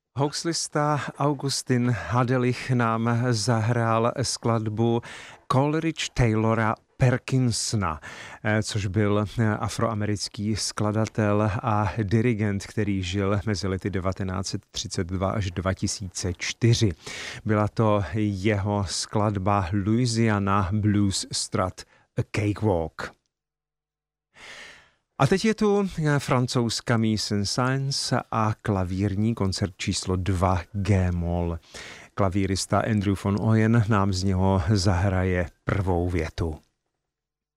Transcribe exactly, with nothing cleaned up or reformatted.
Houslista Augustin Hadelich nám zahrál skladbu Coleridge Taylora Perkinsona, což byl afroamerický skladatel a dirigent, který žil mezi lety devatenáct set třicet dva až dva tisíce čtyři. Byla to jeho skladba Louisiana Blues Strut A Cakewalk. A teď je tu francouzská mise en scène a klavírní koncert číslo dva G-moll. Klavírista Andrew von Oyen nám z něho zahraje prvou větu.